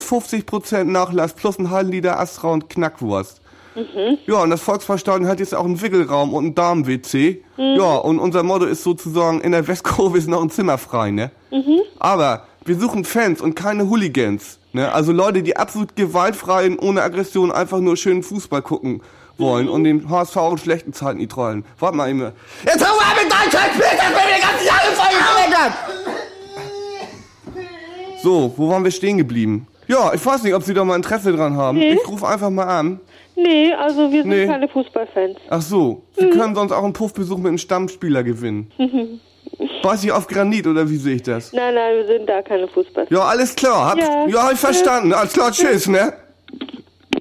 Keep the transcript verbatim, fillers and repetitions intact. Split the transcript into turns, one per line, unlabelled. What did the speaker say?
fünfzig Prozent Nachlass plus ein halben Liter Astra und Knackwurst. Mhm. Ja, und das Volksparkstadion hat jetzt auch einen Wickelraum und einen Damen-W C. Mhm. Ja, und unser Motto ist sozusagen, in der Westkurve ist noch ein Zimmer frei, ne? Mhm. Aber wir suchen Fans und keine Hooligans, ne? Also Leute, die absolut gewaltfrei und ohne Aggression einfach nur schönen Fußball gucken wollen mhm. und den H S V in schlechten Zeiten nicht trollen. Warte mal eben. Jetzt hau ab mit deinem Scheiß, bitte, das bin ich ganz Jahre voll So, wo waren wir stehen geblieben? Ja, ich weiß nicht, ob Sie da mal Interesse dran haben. Nee. Ich rufe einfach mal an.
Nee, also wir sind nee. keine Fußballfans.
Ach so, Sie mhm. können sonst auch einen Puffbesuch mit einem Stammspieler gewinnen. Mhm. Weiß ich auf Granit oder wie sehe ich das?
Nein, nein, wir sind da keine Fußballfans.
Ja, alles klar. Hab, ja, ja, hab ich verstanden. Alles klar, tschüss, ne?